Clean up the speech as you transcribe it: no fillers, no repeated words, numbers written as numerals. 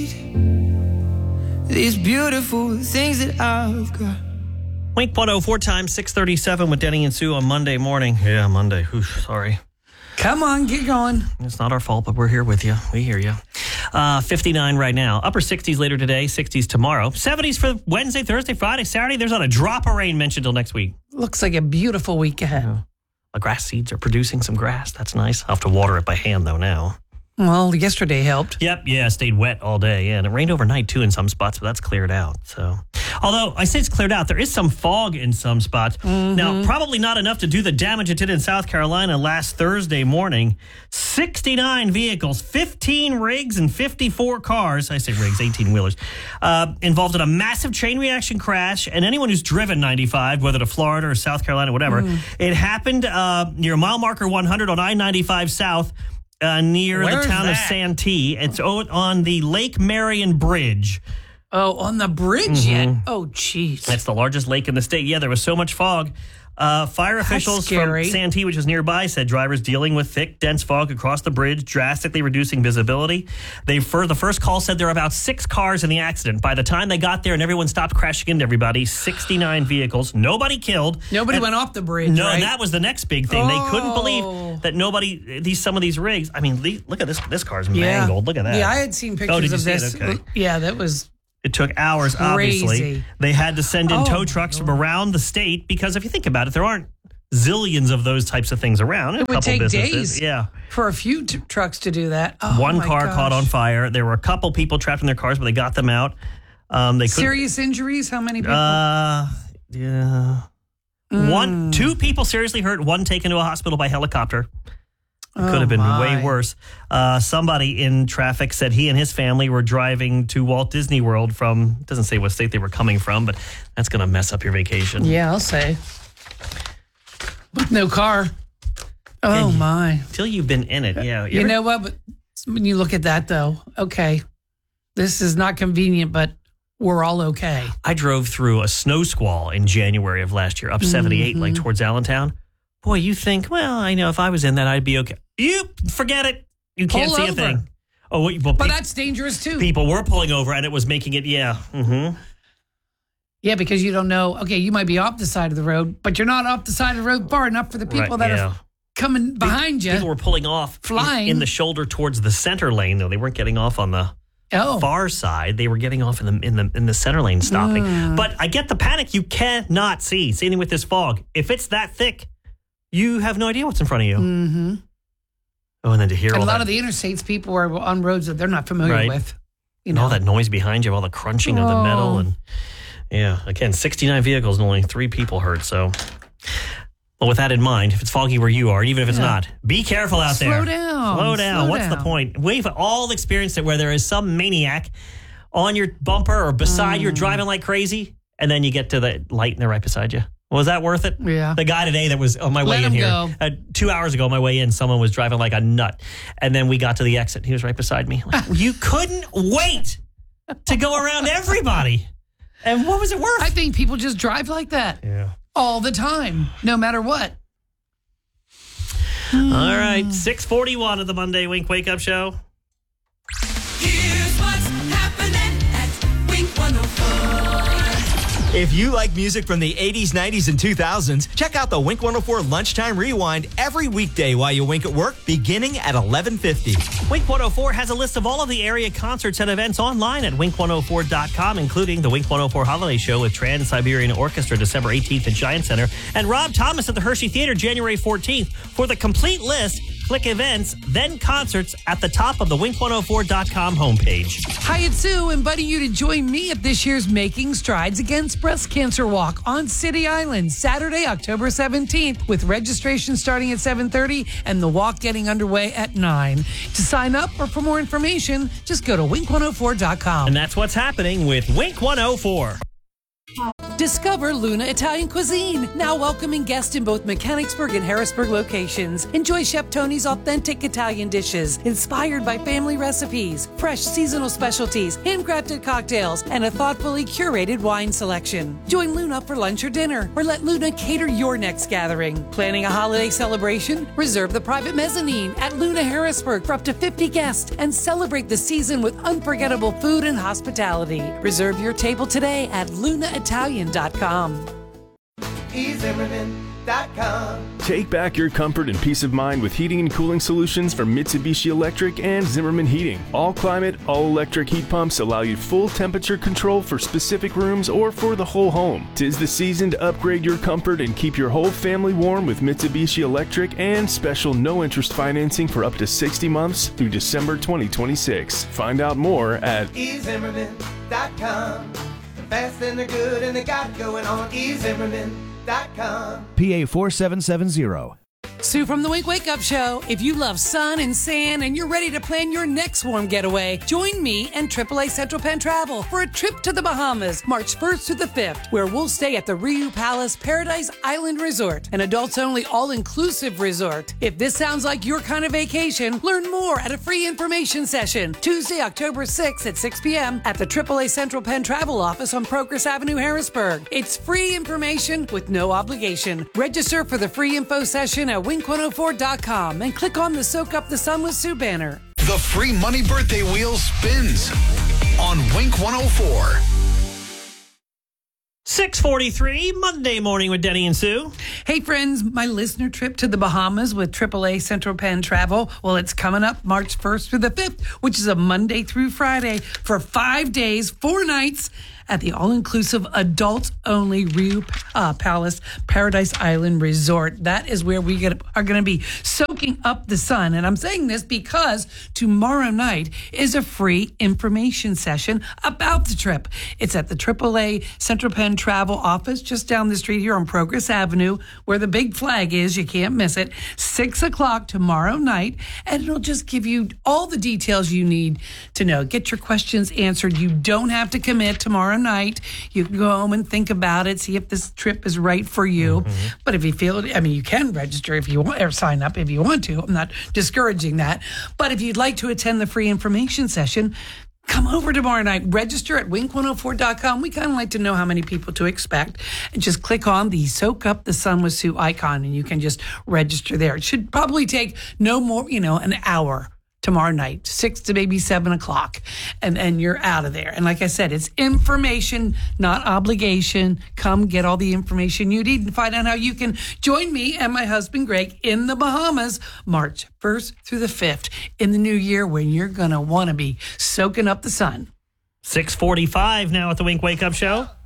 These beautiful things that I've got. Wink 104 times 6:37 with Denny and Sue on Monday morning. Yeah, Monday. Oof, sorry. Come on, get going. It's not our fault, but we're here with you. We hear you. 59 right now. Upper 60s later today, 60s tomorrow. 70s for Wednesday, Thursday, Friday, Saturday. There's not a drop of rain mentioned till next week. Looks like a beautiful week ahead. Yeah. The grass seeds are producing some grass. That's nice. I'll have to water it by hand, though, now. Well, yesterday helped. Yep, yeah, it stayed wet all day. Yeah, and it rained overnight, too, in some spots, but that's cleared out. So, although I say it's cleared out, there is some fog in some spots. Mm-hmm. Now, probably not enough to do the damage it did in South Carolina last Thursday morning. 69 vehicles, 15 rigs, and 54 cars. I say rigs, 18-wheelers. Involved in a massive chain reaction crash. And anyone who's driven 95, whether to Florida or South Carolina, whatever, it happened near mile marker 100 on I-95 South. Near Where's the town that? of Santee. It's on the Lake Marion Bridge. Oh, on the bridge yet? Oh, jeez. That's the largest lake in the state. Yeah, there was so much fog. Fire officials from Santee, which is nearby, said drivers dealing with thick, dense fog across the bridge, drastically reducing visibility. The first call said there were about 6 cars in the accident. By the time they got there and everyone stopped crashing into everybody, 69 vehicles, nobody killed. Nobody went off the bridge, No, right? that was the next big thing. They couldn't believe that some of these rigs, I mean, look at this car's mangled. Look at that. Yeah, I had seen pictures did you of see this. it? Okay. Yeah, that was... It took hours, obviously. Crazy. They had to send in tow trucks from around the state because if you think about it, there aren't zillions of those types of things around. It would take days yeah. for a few trucks to do that. Oh, One my car gosh. caught on fire. There were a couple people trapped in their cars, but they got them out. Serious injuries? How many people? Yeah. 2 people seriously hurt. 1 taken to a hospital by helicopter. It could have been way worse. Somebody in traffic said he and his family were driving to Walt Disney World from, doesn't say what state they were coming from, but that's going to mess up your vacation. Yeah, I'll say. With no car. Oh, my. Till you've been in it, yeah. You know what? But when you look at that, though, okay, this is not convenient, but we're all okay. I drove through a snow squall in January of last year, up 78, like towards Allentown. Boy, you think, well, I know if I was in that, I'd be okay. You forget it. You can't see a thing. Oh, but that's dangerous, too. People were pulling over, and it was making it, yeah. Mm-hmm. Yeah, because you don't know. Okay, you might be off the side of the road, but you're not off the side of the road far enough for the people that are coming behind you. People were pulling off flying in the shoulder towards the center lane, though. They weren't getting off on the far side. They were getting off in the center lane, stopping. But I get the panic. You cannot see. Same thing with this fog. If it's that thick, you have no idea what's in front of you. Mm-hmm. Oh, and then to hear a lot of the interstates, people are on roads that they're not familiar with. You know, all that noise behind you, all the crunching of the metal, and again, 69 vehicles and only 3 people hurt. So, well, with that in mind, if it's foggy where you are, even if it's not, be careful out there. Slow down. What's the point? We've all experienced it where there is some maniac on your bumper or beside you driving like crazy, and then you get to the light and they're right beside you. Was that worth it? Yeah. The guy today that was on my way in here, 2 hours ago on my way in, someone was driving like a nut. And then we got to the exit. He was right beside me. Like, you couldn't wait to go around everybody. And what was it worth? I think people just drive like that all the time, no matter what. All right, 6:41 of the Monday Wink Wake Up Show. Here's what's happening at Wink 104. If you like music from the 80s, 90s, and 2000s, check out the Wink 104 Lunchtime Rewind every weekday while you wink at work, beginning at 11:50. Wink 104 has a list of all of the area concerts and events online at wink104.com, including the Wink 104 Holiday Show with Trans-Siberian Orchestra December 18th at Giant Center and Rob Thomas at the Hershey Theater January 14th. For the complete list, click events, then concerts at the top of the wink104.com homepage. Hi, it's Sue, inviting you to join me at this year's Making Strides Against Breast Cancer Walk on City Island, Saturday, October 17th, with registration starting at 7:30 and the walk getting underway at 9. To sign up or for more information, just go to wink104.com. And that's what's happening with Wink 104. Discover Luna Italian Cuisine, now welcoming guests in both Mechanicsburg and Harrisburg locations. Enjoy Chef Tony's authentic Italian dishes, inspired by family recipes, fresh seasonal specialties, handcrafted cocktails, and a thoughtfully curated wine selection. Join Luna for lunch or dinner, or let Luna cater your next gathering. Planning a holiday celebration? Reserve the private mezzanine at Luna Harrisburg for up to 50 guests and celebrate the season with unforgettable food and hospitality. Reserve your table today at lunaitalian.com. eZimmerman.com. Take back your comfort and peace of mind with heating and cooling solutions from Mitsubishi Electric and Zimmerman Heating. All climate, all electric heat pumps allow you full temperature control for specific rooms or for the whole home. 'Tis the season to upgrade your comfort and keep your whole family warm with Mitsubishi Electric and special no-interest financing for up to 60 months through December 2026. Find out more at eZimmerman.com. Fast and they're good and they got it going on. eZimmerman.com. PA 4770. Sue from the Wink Wake Up Show. If you love sun and sand and you're ready to plan your next warm getaway, join me and AAA Central Penn Travel for a trip to the Bahamas, March 1st through the 5th, where we'll stay at the Riu Palace Paradise Island Resort, an adults-only all-inclusive resort. If this sounds like your kind of vacation, learn more at a free information session, Tuesday, October 6th at 6 p.m. at the AAA Central Penn Travel office on Progress Avenue, Harrisburg. It's free information with no obligation. Register for the free info session at wink104.com and click on the Soak Up the Sun with Sue banner. The free money birthday wheel spins on Wink 104. 6:43, Monday morning with Denny and Sue. Hey friends, my listener trip to the Bahamas with AAA Central Penn Travel, well, it's coming up March 1st through the 5th, which is a Monday through Friday for 5 days, 4 nights at the all-inclusive adults-only Riu Palace Paradise Island Resort. That is where we are going to be soaking up the sun. And I'm saying this because tomorrow night is a free information session about the trip. It's at the AAA Central Penn Travel office just down the street here on Progress Avenue, where the big flag is. You can't miss it. 6 o'clock tomorrow night, and it'll just give you all the details you need to know. Get your questions answered. You don't have to commit tomorrow night. You can go home and think about it, see if this trip is right for you. But if you feel it, I mean, you can register if you want, or sign up if you want to. I'm not discouraging that. But if you'd like to attend the free information session, come over tomorrow night. Register at wink104.com. We kind of like to know how many people to expect. And just click on the Soak Up the Sun with Sue icon, and you can just register there. It should probably take no more, an hour tomorrow night, 6 to maybe 7 o'clock, and you're out of there. And like I said, it's information, not obligation. Come get all the information you need and find out how you can join me and my husband Greg in the Bahamas March 1st through the 5th in the new year, when you're going to want to be soaking up the sun. 6:45 now at the Wink Wake Up Show.